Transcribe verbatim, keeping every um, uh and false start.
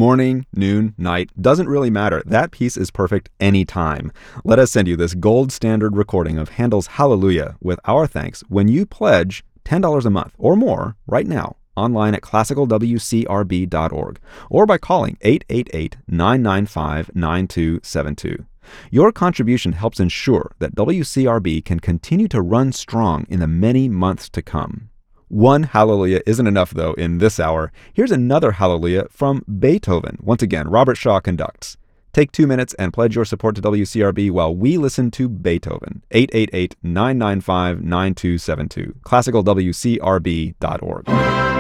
Morning, noon, night, doesn't really matter. That piece is perfect anytime. Let us send you this gold standard recording of Handel's Hallelujah with our thanks when you pledge ten dollars a month or more right now online at classical w c r b dot org or by calling eight eight eight, nine nine five, nine two seven two. Your contribution helps ensure that W C R B can continue to run strong in the many months to come. One hallelujah isn't enough, though, in this hour. Here's another hallelujah from Beethoven. Once again, Robert Shaw conducts. Take two minutes and pledge your support to W C R B while we listen to Beethoven. eight eight eight, nine nine five, nine two seven two. classical w c r b dot org.